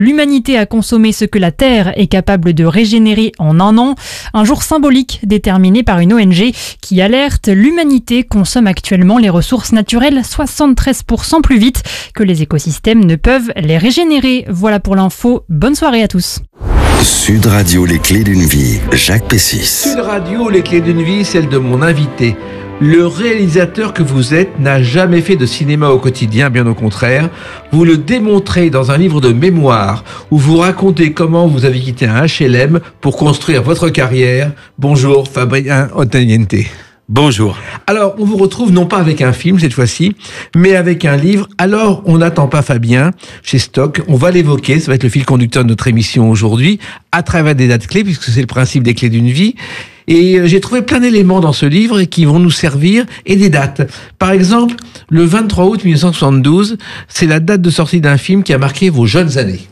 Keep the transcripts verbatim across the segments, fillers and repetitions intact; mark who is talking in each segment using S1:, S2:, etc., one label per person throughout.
S1: L'humanité a consommé ce que la Terre est capable de régénérer en un an. Un jour symbolique déterminé par une O N G qui alerte: l'humanité consomme actuellement les ressources naturelles soixante-treize pour cent plus vite que les écosystèmes ne peuvent les régénérer. Voilà pour l'info. Bonne soirée à tous.
S2: Sud Radio, les clés d'une vie, Jacques Pessis.
S3: Sud Radio, les clés d'une vie, celle de mon invité. Le réalisateur que vous êtes n'a jamais fait de cinéma au quotidien, bien au contraire. Vous le démontrez dans un livre de mémoire où vous racontez comment vous avez quitté un H L M pour construire votre carrière. Bonjour Fabien Ottaniente.
S4: Bonjour.
S3: Alors, on vous retrouve non pas avec un film cette fois-ci, mais avec un livre. Alors, on n'attend pas Fabien chez Stock. On va l'évoquer. Ça va être le fil conducteur de notre émission aujourd'hui, à travers des dates clés, puisque c'est le principe des clés d'une vie. Et j'ai trouvé plein d'éléments dans ce livre qui vont nous servir, et des dates. Par exemple, le vingt-trois août mille neuf cent soixante-douze, c'est la date de sortie d'un film qui a marqué vos jeunes années.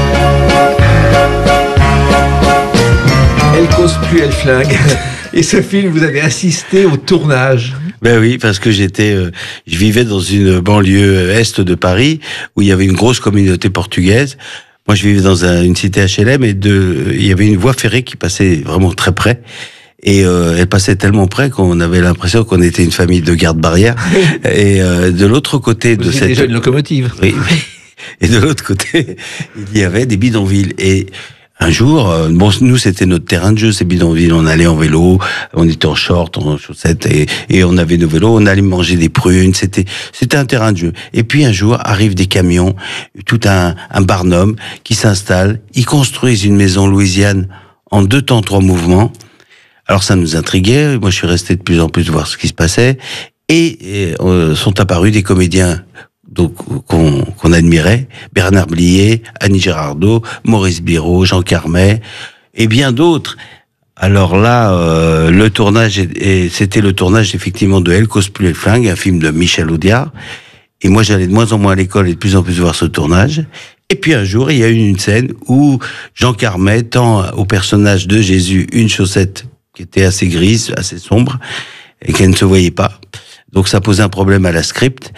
S3: Elle cause plus, elle flingue. Et ce film, vous avez assisté au tournage.
S4: Ben oui, parce que j'étais, euh, je vivais dans une banlieue est de Paris où il y avait une grosse communauté portugaise. Moi, je vivais dans un, une cité H L M et de, il y avait une voie ferrée qui passait vraiment très près. Et euh, elle passait tellement près qu'on avait l'impression qu'on était une famille de garde-barrière. Et euh, de l'autre côté
S3: vous
S4: de cette...
S3: déjà une locomotive.
S4: Oui, oui. Et de l'autre côté, il y avait des bidonvilles. Et un jour, euh, bon, nous, c'était notre terrain de jeu, ces bidonvilles. On allait en vélo, on était en short, en chaussettes, et, et on avait nos vélos, on allait manger des prunes. C'était, c'était un terrain de jeu. Et puis, un jour, arrivent des camions, tout un, un barnum qui s'installe. Ils construisent une maison louisiane en deux temps, trois mouvements. Alors, ça nous intriguait. Moi, je suis resté de plus en plus voir ce qui se passait. Et, et euh, sont apparus des comédiens donc qu'on qu'on admirait, Bernard Blier, Annie Girardot, Maurice Biraud, Jean Carmet et bien d'autres. Alors là, euh, le tournage, et c'était le tournage effectivement de Elle cause plus, elle flingue, un film de Michel Audiard. Et moi, j'allais de moins en moins à l'école et de plus en plus voir ce tournage. Et puis un jour, il y a eu une scène où Jean Carmet tend au personnage de Jésus une chaussette qui était assez grise, assez sombre, et qu'elle ne se voyait pas. Donc ça posait un problème à la script.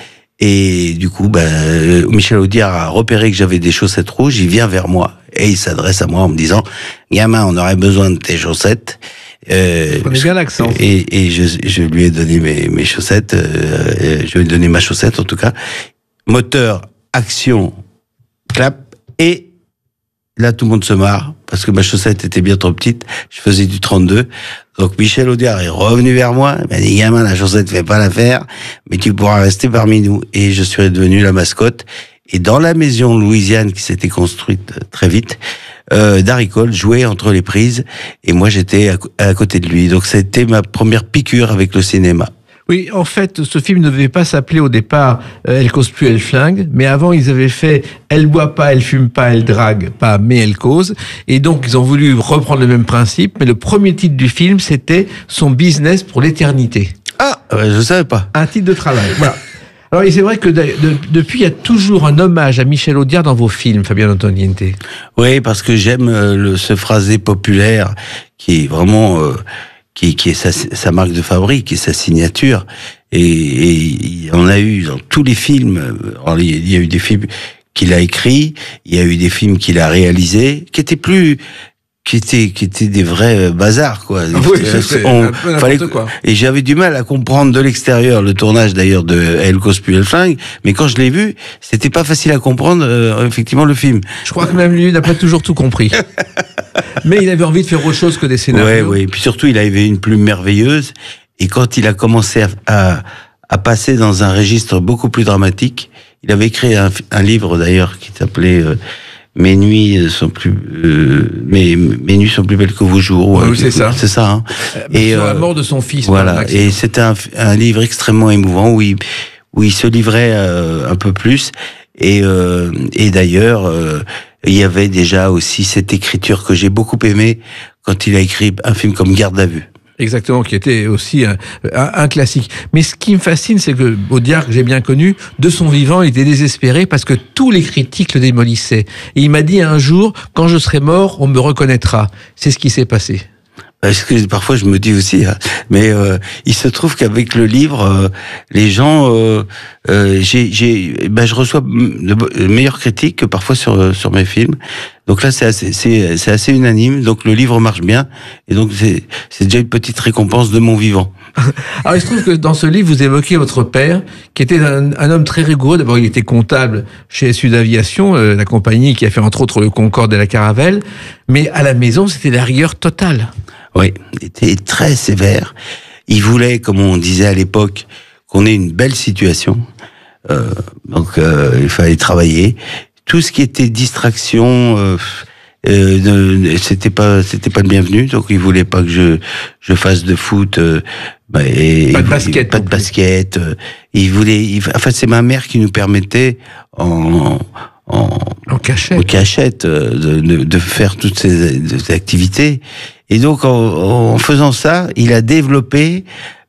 S4: Et du coup, ben, Michel Audiard a repéré que j'avais des chaussettes rouges, il vient vers moi et il s'adresse à moi en me disant: gamin, on aurait besoin de tes chaussettes. Euh,
S3: Vous prenez bien l'accent.
S4: Et, et je, je lui ai donné mes, mes chaussettes, euh, je lui ai donné ma chaussette en tout cas. Moteur, action, clap, et là tout le monde se marre parce que ma chaussette était bien trop petite, je faisais du trente-deux. Donc Michel Audiard est revenu vers moi, il m'a dit: gamin, la chaussette fait pas l'affaire, mais tu pourras rester parmi nous. Et je suis devenu la mascotte. Et dans la maison louisiane qui s'était construite très vite, euh, Darry Cole jouait entre les prises et moi j'étais à, à côté de lui. Donc c'était ma première piqûre avec le cinéma.
S3: Oui, en fait, ce film ne devait pas s'appeler au départ euh, Elle cause plus, elle flingue, mais avant ils avaient fait Elle boit pas, elle fume pas, elle drague pas, mais elle cause. Et donc ils ont voulu reprendre le même principe, mais le premier titre du film c'était Son business pour l'éternité.
S4: Ah, ouais, je savais pas.
S3: Un titre de travail. Voilà. Alors c'est vrai que de, de, depuis il y a toujours un hommage à Michel Audiard dans vos films, Fabien Ottaniente.
S4: Oui, parce que j'aime euh, le, ce phrasé populaire qui est vraiment euh, qui, qui est sa, sa marque de fabrique, qui est sa signature. Et, et il y en a eu dans tous les films. Alors, il y a eu des films qu'il a écrits, il y a eu des films qu'il a réalisés, qui étaient plus qui étaient qui étaient des vrais bazars, quoi.
S3: Oui, c'est
S4: On,
S3: un peu
S4: fallait,
S3: n'importe quoi.
S4: Et j'avais du mal à comprendre de l'extérieur le tournage d'ailleurs de Elle cause plus, elle flingue, mais quand je l'ai vu, c'était pas facile à comprendre euh, effectivement le film.
S3: Je crois que même lui n'a pas toujours tout compris. Mais il avait envie de faire autre chose que des scénarios.
S4: Ouais, oui. Puis surtout, il avait une plume merveilleuse. Et quand il a commencé à, à, à passer dans un registre beaucoup plus dramatique, il avait écrit un, un livre d'ailleurs qui s'appelait euh, Mes nuits sont plus euh, mes, mes nuits sont plus belles que vos jours.
S3: Oui, c'est ça.
S4: C'est ça. Hein.
S3: Euh,
S4: et
S3: sur
S4: euh,
S3: la mort de son fils.
S4: Voilà. Et c'était un, un livre extrêmement émouvant où il, où il se livrait euh, un peu plus. Et, euh, et d'ailleurs, euh, il y avait déjà aussi cette écriture que j'ai beaucoup aimée quand il a écrit un film comme Garde à vue.
S3: Exactement, qui était aussi un, un, un classique. Mais ce qui me fascine, c'est que Audiard, que j'ai bien connu, de son vivant, il était désespéré parce que tous les critiques le démolissaient. Et il m'a dit un jour, quand je serai mort, on me reconnaîtra. C'est ce qui s'est passé.
S4: Parce que parfois je me dis aussi, hein, mais euh, il se trouve qu'avec le livre, euh, les gens, euh, euh, j'ai, j'ai, ben je reçois de meilleures critiques que parfois sur sur mes films. Donc là, c'est assez, c'est, c'est assez unanime. Donc le livre marche bien, et donc c'est c'est déjà une petite récompense de mon vivant.
S3: Alors il se trouve que dans ce livre, vous évoquez votre père, qui était un, un homme très rigoureux. D'abord, il était comptable chez Sud Aviation, euh, la compagnie qui a fait entre autres le Concorde et la Caravelle. Mais à la maison, c'était la rigueur totale.
S4: Oui, il était très sévère. Il voulait, comme on disait à l'époque, qu'on ait une belle situation. Euh, donc, euh, il fallait travailler. Tout ce qui était distraction, euh, euh, ne, c'était pas, c'était pas le bienvenu. Donc, il voulait pas que je, je fasse de foot. Euh, bah, et,
S3: pas de basket.
S4: Pas de basket. Euh, il voulait. Il, enfin, c'est ma mère qui nous permettait en en,
S3: en cachette,
S4: en cachette de, de, de faire toutes ces, ces activités. Et donc, en, en faisant ça, il a développé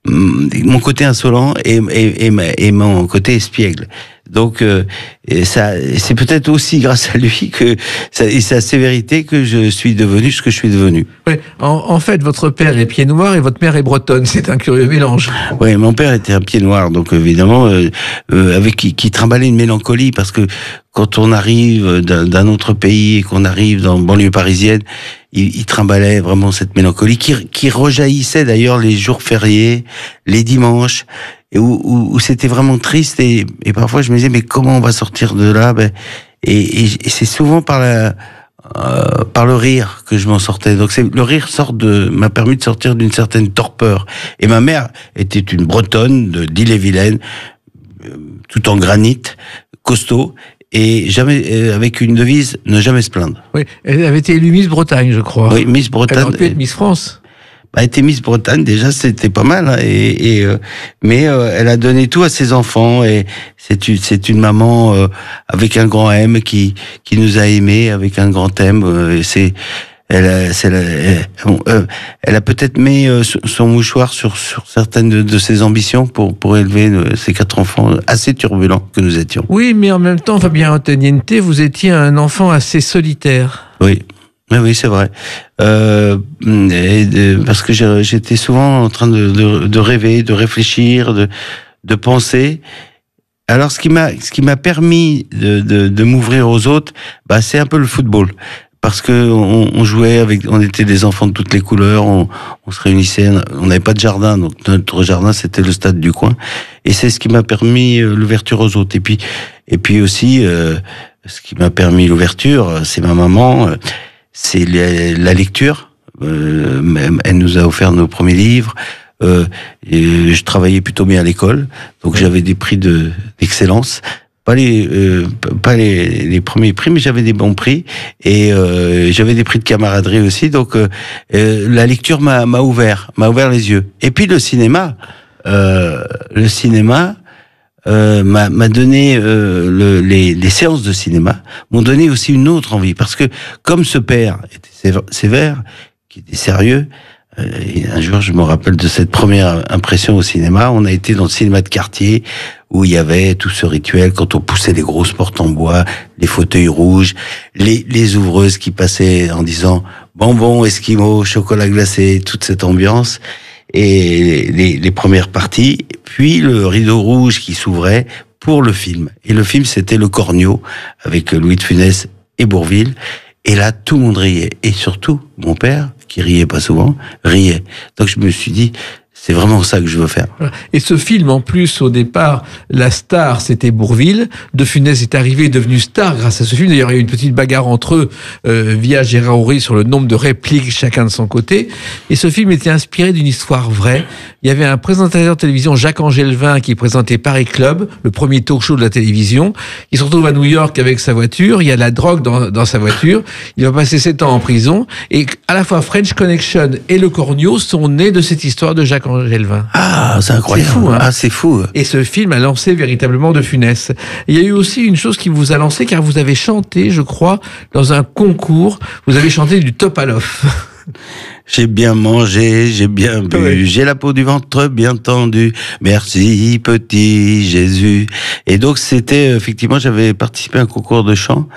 S4: mon côté insolent et, et, et, et mon côté espiègle. Donc, euh, et ça, c'est peut-être aussi grâce à lui que et sa sévérité que je suis devenu ce que je suis devenu.
S3: Oui, en, en fait, votre père est pied noir et votre mère est bretonne. C'est un curieux mélange.
S4: Oui, mon père était un pied noir, donc évidemment, euh, euh, avec qui, qui trimballait une mélancolie, parce que quand on arrive d'un, d'un autre pays et qu'on arrive dans banlieue parisienne, il, il trimballait vraiment cette mélancolie qui, qui rejaillissait d'ailleurs les jours fériés, les dimanches. Et où, où, où c'était vraiment triste, et, et parfois je me disais mais comment on va sortir de là, ben, et, et, et c'est souvent par la euh, par le rire que je m'en sortais. Donc c'est le rire sort de m'a permis de sortir d'une certaine torpeur. Et ma mère était une Bretonne de d'Ille-et-Vilaine, euh, tout en granit, costaud, et jamais euh, avec une devise ne jamais se plaindre.
S3: Oui, elle avait été élue Miss Bretagne, je crois.
S4: Oui, Miss Bretagne.
S3: Elle aurait pu être Miss France.
S4: Elle était Miss Bretagne, déjà c'était pas mal, hein, et, et euh, mais euh, elle a donné tout à ses enfants, et c'est une c'est une maman euh, avec un grand M qui qui nous a aimés avec un grand M. Euh, et c'est elle a, c'est la, elle, euh, elle a peut-être mis euh, son mouchoir sur sur certaines de, de ses ambitions pour pour élever euh, ces quatre enfants assez turbulents que nous étions.
S3: Oui, mais en même temps, Fabien Antoniente, vous étiez un enfant assez solitaire.
S4: Oui. Oui, oui, c'est vrai. Euh, et de, parce que j'étais souvent en train de, de, de rêver, de réfléchir, de, de penser. Alors, ce qui m'a, ce qui m'a permis de, de, de m'ouvrir aux autres, bah, c'est un peu le football. Parce que on, on jouait avec, on était des enfants de toutes les couleurs, on, on se réunissait, on n'avait pas de jardin, donc notre jardin c'était le stade du coin. Et c'est ce qui m'a permis l'ouverture aux autres. Et puis, et puis aussi, euh, ce qui m'a permis l'ouverture, c'est ma maman. Euh, c'est la lecture. Euh, elle nous a offert nos premiers livres. Euh, et je travaillais plutôt bien à l'école, donc j'avais des prix de d'excellence. Pas les euh, pas les, les premiers prix, mais j'avais des bons prix, et euh, j'avais des prix de camaraderie aussi. Donc euh, euh, la lecture m'a m'a ouvert, m'a ouvert les yeux. Et puis le cinéma, euh, le cinéma. Euh, m'a, m'a donné euh, le, les, les séances de cinéma m'ont donné aussi une autre envie, parce que comme ce père était sévère, qui était sérieux, euh, et un jour je me rappelle de cette première impression au cinéma. On a été dans le cinéma de quartier où il y avait tout ce rituel quand on poussait les grosses portes en bois, les fauteuils rouges, les, les ouvreuses qui passaient en disant bonbons, esquimaux, chocolat glacé, toute cette ambiance. Et les, les premières parties, puis le rideau rouge qui s'ouvrait pour le film. Et le film, c'était Le Cornio, avec Louis de Funès et Bourvil. Et là, tout le monde riait. Et surtout, mon père, qui riait pas souvent, riait. Donc je me suis dit, c'est vraiment ça que je veux faire.
S3: Et ce film, en plus, au départ, la star, c'était Bourvil. De Funès est arrivé, devenu star grâce à ce film. D'ailleurs, il y a eu une petite bagarre entre eux euh, via Gérard Houry sur le nombre de répliques, chacun de son côté. Et ce film était inspiré d'une histoire vraie. Il y avait un présentateur de télévision, Jacques Angelvin, qui présentait Paris Club, le premier talk show de la télévision. Il se retrouve à New York avec sa voiture. Il y a de la drogue dans, dans sa voiture. Il va passer sept ans en prison. Et à la fois French Connection et Le Cornio sont nés de cette histoire de Jacques Angelvin.
S4: Ah, c'est incroyable.
S3: C'est fou, hein.
S4: Ah, c'est fou.
S3: Et ce film a lancé véritablement De Funès. Il y a eu aussi une chose qui vous a lancé, car vous avez chanté, je crois, dans un concours. Vous avez chanté du Top à l'off.
S4: J'ai bien mangé, j'ai bien bu, oui. J'ai la peau du ventre bien tendue. Merci, petit Jésus. Et donc, c'était, effectivement, j'avais participé à un concours de chant.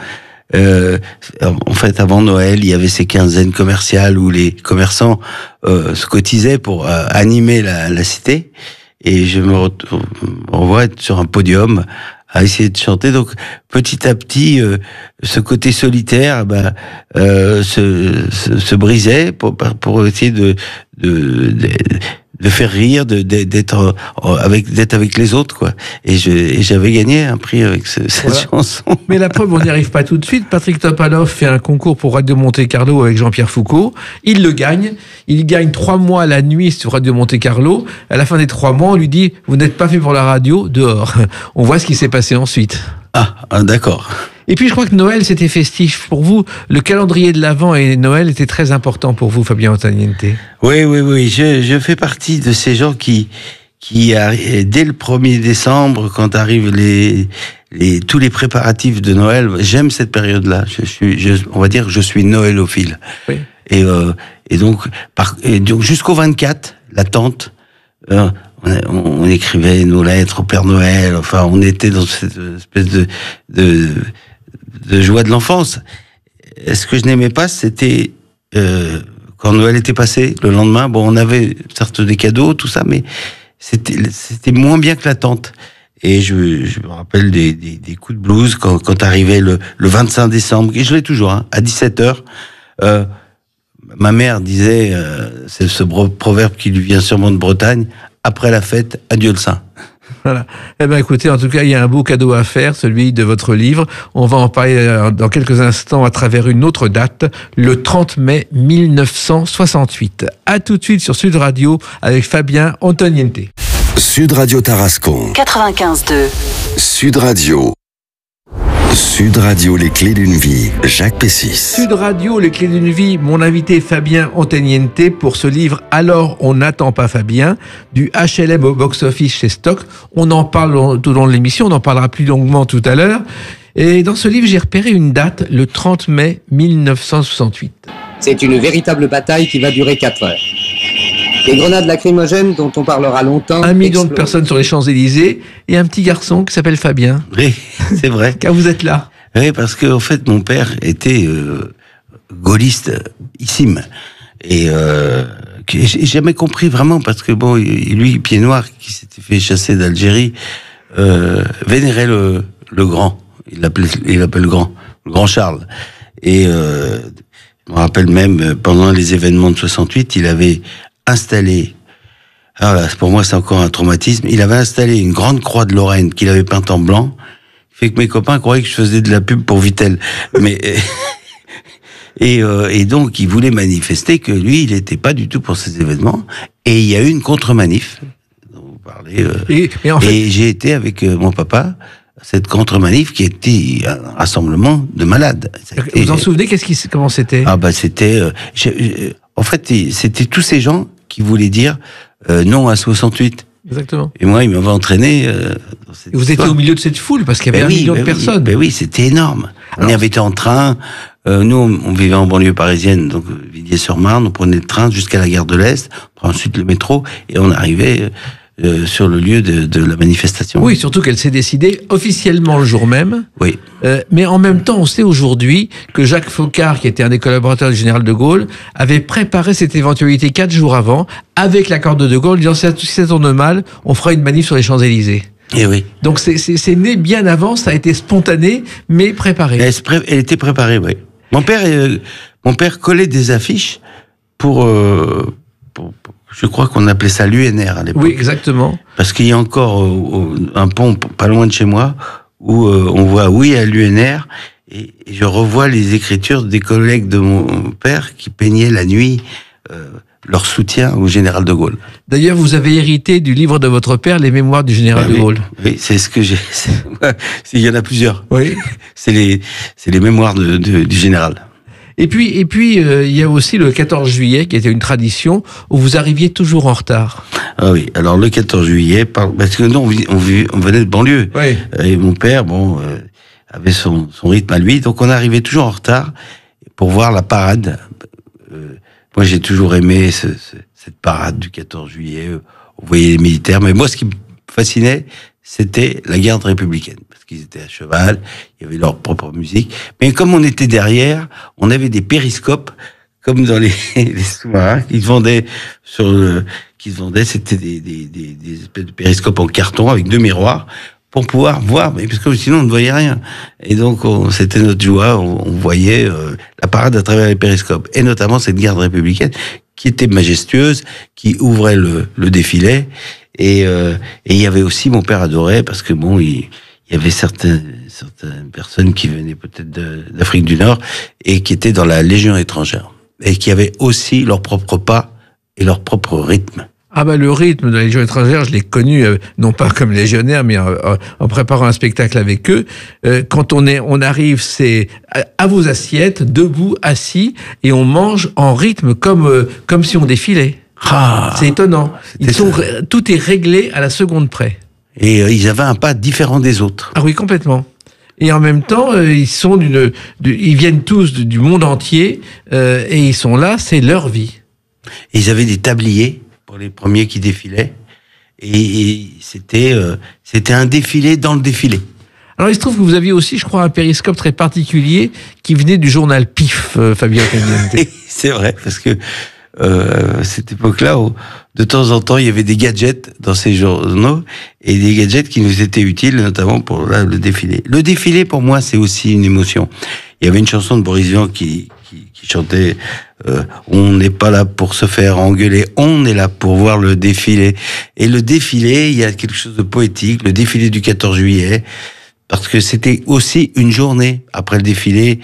S4: euh, en fait, avant Noël, il y avait ces quinzaines commerciales où les commerçants euh, se cotisaient pour euh, animer la, la cité. Et je me revois être sur un podium à essayer de chanter. Donc, petit à petit, euh, ce côté solitaire bah, euh, se, se, se brisait pour, pour essayer de, de, de, de faire rire, de, d'être avec, d'être avec les autres, quoi. Et, je, et j'avais gagné un prix avec ce, cette voilà. chanson.
S3: Mais la preuve, on n'y arrive pas tout de suite. Patrick Topalov fait un concours pour Radio Monte-Carlo avec Jean-Pierre Foucault. Il le gagne. Il gagne trois mois la nuit sur Radio Monte-Carlo. À la fin des trois mois, on lui dit « Vous n'êtes pas fait pour la radio, dehors ». On voit ce qui s'est passé ensuite.
S4: Ah, ah d'accord.
S3: Et puis je crois que Noël, c'était festif pour vous. Le calendrier de l'Avent et Noël était très important pour vous, Fabien Antoniente.
S4: Oui, oui, oui. Je, je fais partie de ces gens qui, qui dès le premier décembre, quand arrivent les, les, tous les préparatifs de Noël, j'aime cette période-là. Je suis, je, on va dire que je suis noëlophile. Oui. Et, euh, et donc, par, et donc jusqu'au vingt-quatre, l'attente, euh, on, on écrivait nos lettres au Père Noël. Enfin, on était dans cette espèce de, de, de joie de l'enfance. Ce que je n'aimais pas, c'était euh, quand Noël était passé, le lendemain. Bon, on avait certes des cadeaux, tout ça, mais c'était, c'était moins bien que l'attente. Et je, je me rappelle des, des, des coups de blues quand, quand arrivait le, le vingt-cinq décembre, et je l'ai toujours, hein, à dix-sept heures. Euh, ma mère disait, euh, c'est ce proverbe qui lui vient sûrement de Bretagne, après la fête, adieu le saint.
S3: Voilà. Eh ben, écoutez, en tout cas, il y a un beau cadeau à faire, celui de votre livre. On va en parler dans quelques instants à travers une autre date, le trente mai mille neuf cent soixante-huit. À tout de suite sur Sud Radio avec Fabien Antoniente.
S2: Sud Radio Tarascon.
S5: quatre-vingt-quinze deux.
S2: Sud Radio. Sud Radio, les clés d'une vie, Jacques Pessis.
S3: Sud Radio, les clés d'une vie, mon invité Fabien Antoniente pour ce livre « Alors on n'attend pas Fabien » du H L M au box-office chez Stock. On en parle tout au long de l'émission, on en parlera plus longuement tout à l'heure. Et dans ce livre, j'ai repéré une date, le trente mai mille neuf cent soixante-huit.
S6: C'est une véritable bataille qui va durer quatre heures. Les grenades lacrymogènes dont on parlera longtemps...
S3: Un million explosent. De personnes sur les Champs-Élysées et un petit garçon qui s'appelle Fabien.
S4: Oui, c'est vrai.
S3: Car vous êtes là.
S4: Oui, parce que en fait, mon père était euh, gaulliste-issime. Et euh, j'ai jamais compris vraiment, parce que bon, lui, pied noir, qui s'était fait chasser d'Algérie, euh, vénérait le, le grand. Il l'appelait, il l'appelle le grand, le grand Charles. Et euh, je me rappelle même, pendant les événements de soixante-huit, il avait installé, alors là, pour moi c'est encore un traumatisme, il avait installé une grande croix de Lorraine qu'il avait peinte en blanc, fait que mes copains croyaient que je faisais de la pub pour Vittel. Mais et, euh, et donc il voulait manifester que lui il n'était pas du tout pour ces événements, et il y a eu une contre-manif dont vous parlez, euh, et, et, en fait... et j'ai été avec euh, mon papa cette contre-manif qui était un rassemblement de malades.
S3: Vous vous en souvenez, qu'est-ce qui, comment c'était?
S4: Ah bah c'était, euh, je, je, en fait c'était tous ces gens qui voulaient dire euh, non à soixante-huit.
S3: Exactement.
S4: Et moi, il m'avait entraîné. Euh, dans cette
S3: et vous étiez au milieu de cette foule parce qu'il y avait ben un oui, million ben de
S4: oui,
S3: personnes.
S4: Ben oui, c'était énorme. Alors, on y avait été en train. Euh, nous, on, on vivait en banlieue parisienne, donc Villiers-sur-Marne. On prenait le train jusqu'à la gare de l'Est, on prend ensuite le métro et on arrivait euh, sur le lieu de, de la manifestation.
S3: Oui, surtout qu'elle s'est décidée officiellement le jour même.
S4: Oui.
S3: Euh, mais en même temps, on sait aujourd'hui que Jacques Faucard, qui était un des collaborateurs du général de Gaulle, avait préparé cette éventualité quatre jours avant, avec l'accord de De Gaulle, disant si ça tourne mal, on fera une manif sur les Champs-Élysées.
S4: Et oui.
S3: Donc c'est, c'est, c'est né bien avant, ça a été spontané, mais préparé.
S4: Elle, elle était préparée, oui. Mon père, euh, mon père collait des affiches pour, euh, pour, pour je crois qu'on appelait ça l'U N R à l'époque.
S3: Oui, exactement.
S4: Parce qu'il y a encore euh, un pont pas loin de chez moi où euh, on voit oui à l'U N R et, et je revois les écritures des collègues de mon père qui peignaient la nuit euh, leur soutien au général de Gaulle.
S3: D'ailleurs, vous avez hérité du livre de votre père, Les Mémoires du général
S4: ben
S3: de Gaulle.
S4: Oui, oui, c'est ce que j'ai. Il y en a plusieurs.
S3: Oui.
S4: C'est les, c'est les mémoires de, de, du général.
S3: Et puis, et puis, euh, il y a aussi le quatorze juillet, qui était une tradition, où vous arriviez toujours en retard.
S4: Ah oui, alors le quatorze juillet, parce que nous, on, on, on venait de banlieue.
S3: Oui.
S4: Et mon père, bon, euh, avait son, son rythme à lui, donc on arrivait toujours en retard pour voir la parade. Euh, moi, j'ai toujours aimé ce, ce, cette parade du quatorze juillet. On voyait les militaires, mais moi, ce qui me fascinait, c'était la garde républicaine. Parce parce qu'ils étaient à cheval, il y avait leur propre musique. Mais comme on était derrière, on avait des périscopes, comme dans les, les sous-marins, qu'ils vendaient sur le, qu'ils vendaient, c'était des, des, des, des espèces de périscopes en carton avec deux miroirs pour pouvoir voir, mais parce que sinon on ne voyait rien. Et donc on, c'était notre joie, on, on voyait euh, la parade à travers les périscopes, et notamment cette garde républicaine qui était majestueuse, qui ouvrait le, le défilé, et euh, et il y avait aussi, mon père adorait, parce que bon, il, il y avait certaines certaines personnes qui venaient peut-être de, d'Afrique du Nord et qui étaient dans la Légion étrangère et qui avaient aussi leur propre pas et leur propre rythme.
S3: Ah bah le rythme de la Légion étrangère, je l'ai connu, euh, non pas comme légionnaire, mais en, en préparant un spectacle avec eux. Euh, quand on est, on arrive, c'est à, à vos assiettes, debout, assis, et on mange en rythme comme euh, comme si on défilait.
S4: Ah,
S3: c'est étonnant. Ils sont,
S4: ça.
S3: tout est réglé à la seconde près.
S4: Et euh, ils avaient un pas différent des autres.
S3: Ah oui, complètement. Et en même temps, euh, ils sont d'une, du, ils viennent tous du, du monde entier euh, et ils sont là, c'est leur vie.
S4: Et ils avaient des tabliers pour les premiers qui défilaient, et, et c'était euh, c'était un défilé dans le défilé.
S3: Alors il se trouve que vous aviez aussi, je crois, un périscope très particulier qui venait du journal Pif, euh, Fabien Caniente.
S4: C'est vrai, parce que euh, à cette époque-là, où, de temps en temps, il y avait des gadgets dans ces journaux, et des gadgets qui nous étaient utiles, notamment pour là, le défilé. Le défilé, pour moi, c'est aussi une émotion. Il y avait une chanson de Boris Vian qui, qui, qui chantait euh, « On n'est pas là pour se faire engueuler, on est là pour voir le défilé ». Et le défilé, il y a quelque chose de poétique, le défilé du quatorze juillet, parce que c'était aussi une journée. Après le défilé,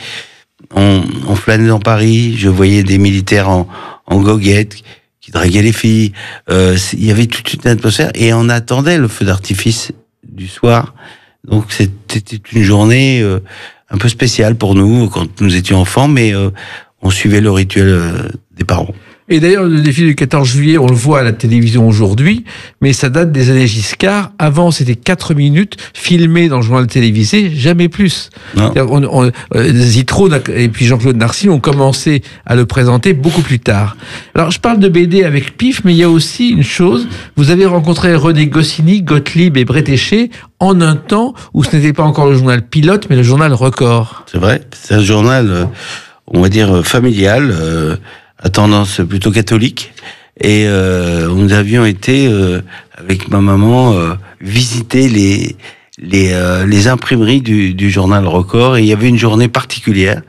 S4: on, on flânait dans Paris, je voyais des militaires en, en goguette qui draguaient les filles. Euh, il y avait toute une atmosphère, et on attendait le feu d'artifice du soir. Donc c'était une journée euh, un peu spéciale pour nous quand nous étions enfants, mais euh, on suivait le rituel euh, des parents.
S3: Et d'ailleurs, le défilé du quatorze juillet, on le voit à la télévision aujourd'hui, mais ça date des années Giscard. Avant, c'était quatre minutes, filmées dans le journal télévisé, jamais plus.
S4: Non.
S3: On, on, Zitrone et puis Jean-Claude Narcy ont commencé à le présenter beaucoup plus tard. Alors, je parle de B D avec Pif, mais il y a aussi une chose. Vous avez rencontré René Goscinny, Gottlieb et Bretéché en un temps où ce n'était pas encore le journal Pilote, mais le journal Record.
S4: C'est vrai, c'est un journal, euh, on va dire, familial, euh, à tendance plutôt catholique, et euh, nous avions été euh, avec ma maman euh, visiter les les euh, les imprimeries du, du journal Record, et il y avait une journée particulière,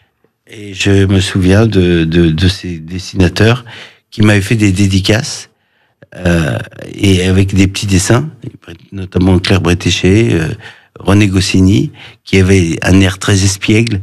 S4: et je me souviens de de, de ces dessinateurs qui m'avaient fait des dédicaces euh, et avec des petits dessins, notamment Claire Bretéché, euh, René Goscinny, qui avait un air très espiègle.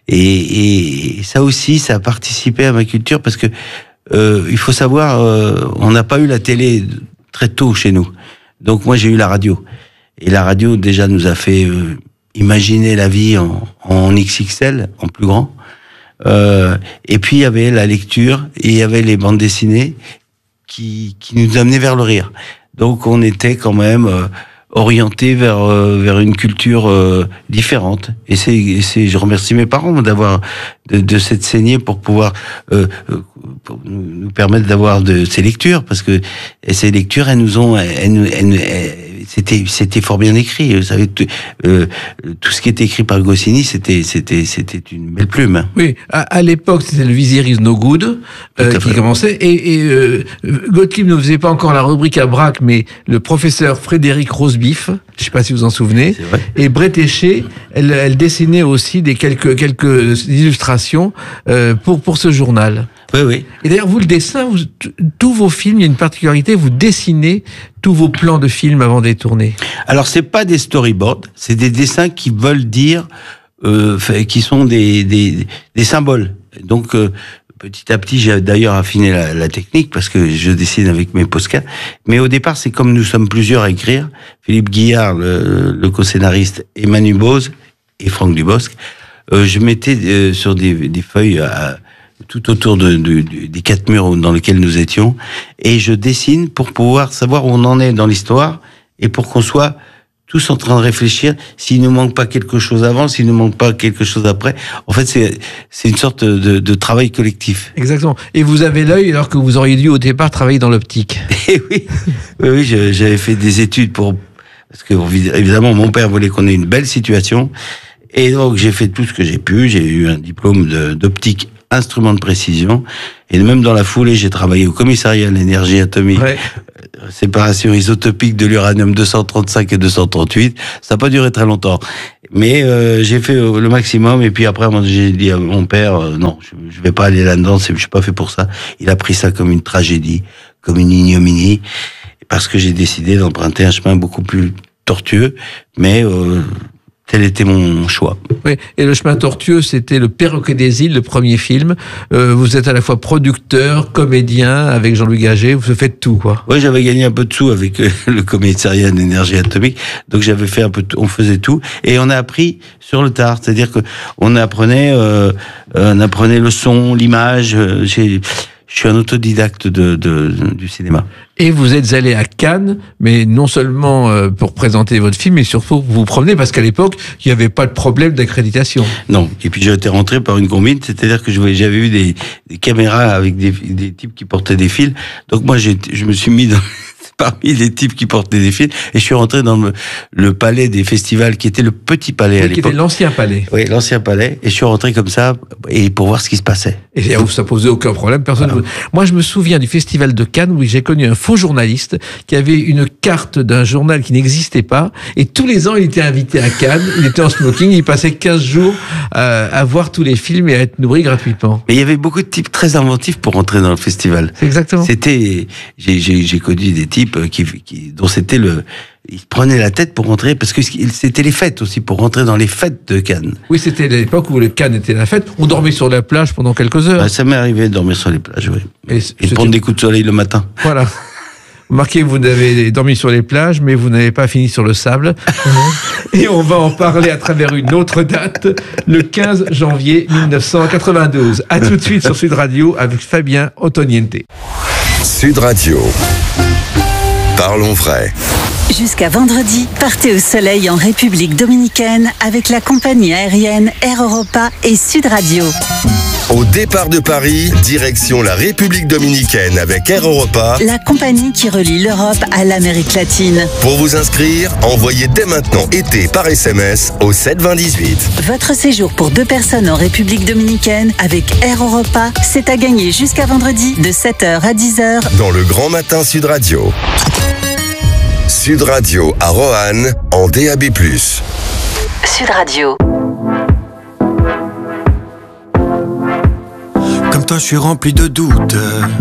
S4: Et, et ça aussi, ça a participé à ma culture, parce que euh, il faut savoir, euh, on n'a pas eu la télé très tôt chez nous. Donc moi, j'ai eu la radio. Et la radio, déjà, nous a fait euh, imaginer la vie en, en X X L, en plus grand. Euh, et puis, il y avait la lecture, et il y avait les bandes dessinées qui, qui nous amenaient vers le rire. Donc, on était quand même... Euh, orienté vers euh, vers une culture euh, différente, et c'est c'est je remercie mes parents d'avoir de, de cette saignée pour pouvoir euh, pour nous, nous permettre d'avoir de ces lectures, parce que ces lectures, elles nous ont elles, elles, elles, elles, c'était c'était fort bien écrit, vous savez, tout, euh, tout ce qui était écrit par Goscinny, c'était c'était c'était une belle plume.
S3: Oui, à, à l'époque, c'était le Vizir is no good euh, qui commençait, et, et euh, Gottlieb ne faisait pas encore la rubrique à braque, mais le professeur Frédéric Rosebif, je sais pas si vous en souvenez, et Bretéché, elle, elle dessinait aussi des quelques quelques illustrations euh, pour pour ce journal.
S4: Oui, oui.
S3: Et d'ailleurs, vous, le dessin, vous, tous vos films, il y a une particularité, vous dessinez tous vos plans de films avant de les tourner.
S4: Alors, c'est pas des storyboards, c'est des dessins qui veulent dire, euh, qui sont des, des, des symboles. Donc, euh, petit à petit, j'ai d'ailleurs affiné la, la technique, parce que je dessine avec mes postcards. Mais au départ, c'est comme nous sommes plusieurs à écrire, Philippe Guillard, le, le co-scénariste, et Manu Bose, et Franck Dubosc, euh, je mettais euh, sur des, des feuilles à, tout autour de, de, de, des quatre murs dans lesquels nous étions, et je dessine pour pouvoir savoir où on en est dans l'histoire, et pour qu'on soit tous en train de réfléchir s'il nous manque pas quelque chose avant, s'il nous manque pas quelque chose après. En fait, c'est c'est une sorte de, de travail collectif.
S3: Exactement. Et vous avez l'œil, alors que vous auriez dû au départ travailler dans l'optique.
S4: Et oui, oui, oui, j'avais fait des études pour parce que évidemment mon père voulait qu'on ait une belle situation, et donc j'ai fait tout ce que j'ai pu. J'ai eu un diplôme de, d'optique instrument de précision, et même dans la foulée j'ai travaillé au commissariat à l'énergie atomique, ouais. euh, séparation isotopique de l'uranium deux cent trente-cinq et deux cent trente-huit. Ça n'a pas duré très longtemps, mais euh, j'ai fait le maximum. Et puis après moi, j'ai dit à mon père euh, non, je, je vais pas aller là-dedans, je suis pas fait pour ça. Il a pris ça comme une tragédie, comme une ignominie, parce que j'ai décidé d'emprunter un chemin beaucoup plus tortueux, mais euh, tel était mon choix.
S3: Oui, et le chemin tortueux, c'était Le Perroquet des îles, le premier film. Euh, vous êtes à la fois producteur, comédien, avec Jean-Louis Gagé, vous faites tout, quoi.
S4: Oui, j'avais gagné un peu de sous avec euh, le commissariat d'énergie atomique, donc j'avais fait un peu, de, on faisait tout, et on a appris sur le tard, c'est-à-dire que on apprenait, euh, on apprenait le son, l'image. Euh, j'ai, je suis un autodidacte de, de, de du cinéma.
S3: Et vous êtes allé à Cannes, mais non seulement euh, pour présenter votre film, mais surtout pour vous promener, parce qu'à l'époque, il n'y avait pas de problème d'accréditation.
S4: Non. Et puis j'ai été rentré par une combine, c'est-à-dire que je, j'avais vu des, des caméras avec des, des types qui portaient des fils. Donc moi, j'ai, je me suis mis dans, parmi les types qui portaient des fils, et je suis rentré dans le, le palais des festivals, qui était le petit palais, oui, à l'époque.
S3: Qui était l'ancien palais.
S4: Oui, l'ancien palais. Et je suis rentré comme ça, et pour voir ce qui se passait.
S3: Et ça posait aucun problème, personne. Voilà. Moi, je me souviens du festival de Cannes où j'ai connu un faux journaliste qui avait une carte d'un journal qui n'existait pas, et tous les ans, il était invité à Cannes, il était en smoking, il passait quinze jours à, à voir tous les films et à être nourri gratuitement.
S4: Mais il y avait beaucoup de types très inventifs pour entrer dans le festival.
S3: C'est exactement.
S4: C'était, j'ai, j'ai, j'ai connu des types qui, qui, dont c'était le, ils prenaient la tête pour rentrer, parce que c'était les fêtes aussi, pour rentrer dans les fêtes de Cannes.
S3: Oui, c'était l'époque où le Cannes était la fête. On dormait sur la plage pendant quelques heures.
S4: Ah, ça m'est arrivé de dormir sur les plages, oui. Et, et de prendre
S3: une...
S4: des coups de soleil le matin.
S3: Voilà. Remarquez, vous avez dormi sur les plages, mais vous n'avez pas fini sur le sable. Et on va en parler à travers une autre date, le quinze janvier mille neuf cent quatre-vingt-douze. À tout de suite sur Sud Radio avec Fabien Ottoniente.
S2: Sud Radio. Parlons vrai.
S5: Jusqu'à vendredi, partez au soleil en République dominicaine avec la compagnie aérienne Air Europa et Sud Radio.
S2: Au départ de Paris, direction la République dominicaine avec Air Europa,
S5: la compagnie qui relie l'Europe à l'Amérique latine.
S2: Pour vous inscrire, envoyez dès maintenant été par S M S au sept vingt dix-huit.
S5: Votre séjour pour deux personnes en République dominicaine avec Air Europa, c'est à gagner jusqu'à vendredi de sept heures à dix heures
S2: dans le Grand Matin Sud Radio. Sud Radio à Roanne en D A B plus.
S5: Sud Radio.
S7: Comme toi, je suis rempli de doutes.